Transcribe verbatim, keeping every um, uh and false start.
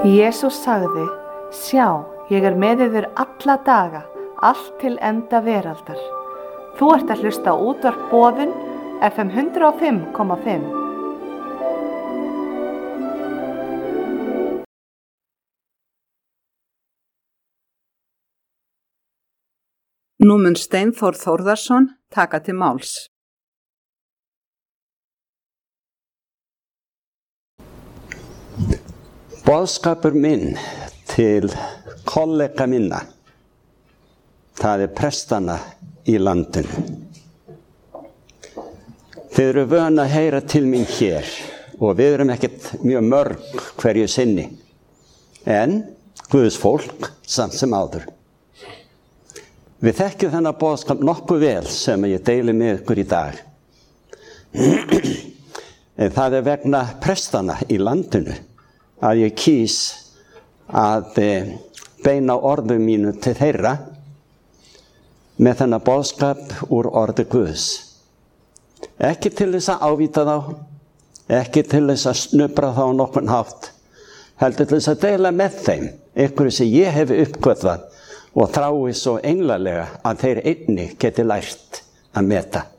Jesús sagði, sjá, ég er með yður alla daga, allt til enda veraldar. Þú ert að hlusta á útvarp Boðun, F M hundrað og fimm komma fimm. Nú mun Steinþór Þórðarson taka til máls. Boðskapur minn til kollega minna, það er prestana í landinu. Þið eru vön að heyra til mín hér og við erum ekkert mjög mörg hverju sinni, en Guðs fólk samt sem áður. Við þekkjum þennan boðskap nokkuð vel sem ég deili með ykkur í dag. En það er vegna prestana í landinu að ég kýs að beina orðum mínu til þeirra með þennan boðskap úr orði Guðs. Ekki til þess að ávíta þá, ekki til þess að snubra þá á nokkurn hátt, heldur til þess að deila með þeim einhverju sem ég hef uppgötvað og þrái svo englalega að þeir einnig geti lært að meta.